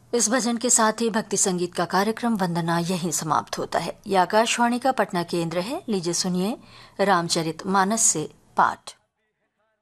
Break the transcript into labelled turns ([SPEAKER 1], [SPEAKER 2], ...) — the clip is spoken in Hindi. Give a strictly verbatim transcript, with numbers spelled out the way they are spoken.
[SPEAKER 1] इस भजन के साथ ही भक्ति संगीत का कार्यक्रम वंदना यहीं समाप्त होता है। यह आकाशवाणी का पटना केंद्र है। लीजिए सुनिए रामचरित मानस से पाठ।